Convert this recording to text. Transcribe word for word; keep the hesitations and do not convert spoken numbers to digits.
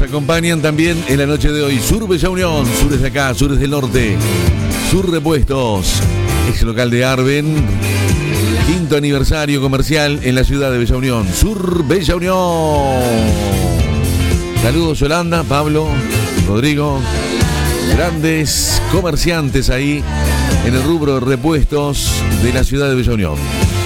acompañan también en la noche de hoy. Sur Bella Unión, Sur es de acá, Sur es del norte. Sur Repuestos, ex local de Arben. Quinto aniversario comercial en la ciudad de Bella Unión. Sur Bella Unión. Saludos Yolanda, Pablo, Rodrigo. Grandes comerciantes ahí en el rubro de repuestos de la ciudad de Bella Unión.